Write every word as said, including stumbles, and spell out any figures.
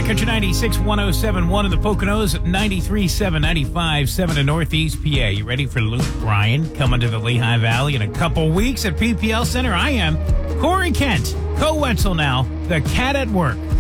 back at your ninety-six one oh seven one in the Poconos, ninety-three seven, ninety-five seven in Northeast P A. You ready for Luke Bryan coming to the Lehigh Valley in a couple weeks at P P L Center? I am. Corey Kent, Co-Wetzel now, the Cat at Work.